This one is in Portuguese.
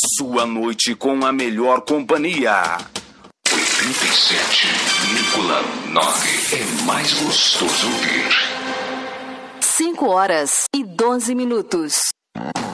sua noite com a melhor companhia. 87,9 é mais gostoso ouvir. 5 horas e 12 minutos.